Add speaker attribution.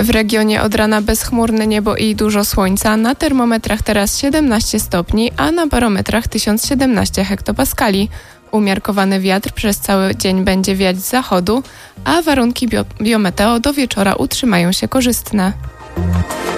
Speaker 1: W regionie od rana bezchmurne niebo i dużo słońca. Na termometrach teraz 17 stopni, a na barometrach 1017 hektopaskali. Umiarkowany wiatr przez cały dzień będzie wiać z zachodu, a warunki biometeo do wieczora utrzymają się korzystne.